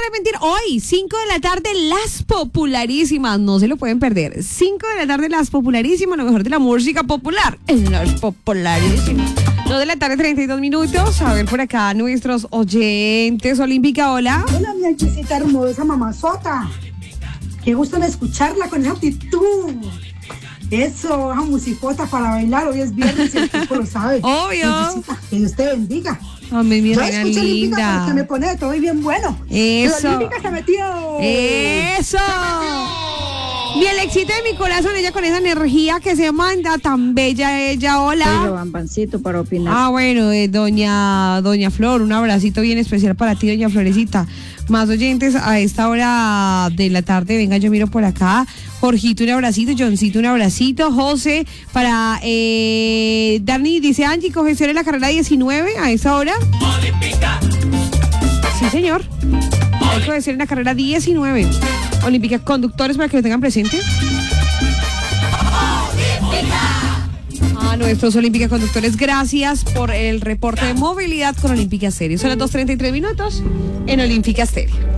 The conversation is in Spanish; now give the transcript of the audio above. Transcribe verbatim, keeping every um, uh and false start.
arrepentir. Hoy, cinco de la tarde, las popularísimas. No se lo pueden perder. cinco de la tarde, las popularísimas. Lo mejor de la música popular. En las popularísimas. dos de la tarde, treinta y dos minutos. A ver por acá nuestros oyentes. Olímpica, hola. Hola, mi anchicita hermosa, mamazota. Qué gusto en escucharla con esa actitud. Eso, esa musicota para bailar. Hoy es viernes y el tiempo lo sabe. Obvio. Anchicita, que Dios te bendiga. Amén, mi Yo reina escucho Olímpica linda. porque me pone de todo y bien bueno. Eso. Pero Olímpica se metió. Eso. Mi Alexita de mi corazón, ella con esa energía que se manda, tan bella ella, hola. Soy Bambancito para opinar. Ah, bueno, eh, doña doña Flor, un abracito bien especial para ti, doña Florecita. Más oyentes a esta hora de la tarde, venga, yo miro por acá. Jorgito, un abracito, Johncito, un abracito, José, para eh, Dani, dice Angie, congestión la carrera diecinueve a esa hora. Olímpica. Sí, señor. Hay congestión en la carrera diecinueve. Olímpica, conductores para que lo tengan presente. A nuestros Olímpica conductores, gracias por el reporte de movilidad con Olímpica Stereo. Son las dos treinta y tres minutos en Olímpica Stereo.